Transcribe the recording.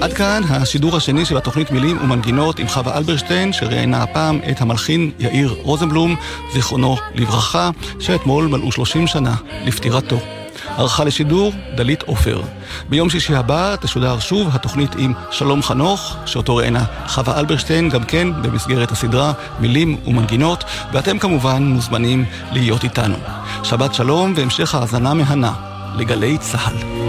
עד כאן השידור השני של התוכנית מילים ומנגינות עם חווה אלברשטיין, שראיינה הפעם את המלחין יאיר רוזנבלום, זיכרונו לברכה, שאתמול מלאו 30 שנה לפטירתו. ערכה לשידור דלית עופר. ביום שישי הבא תשודר שוב התוכנית עם שלום חנוך, שאותו ראיינה חווה אלברשטיין, גם כן במסגרת הסדרה מילים ומנגינות, ואתם כמובן מוזמנים להיות איתנו. שבת שלום והמשך האזנה מהנה לגלי צהל.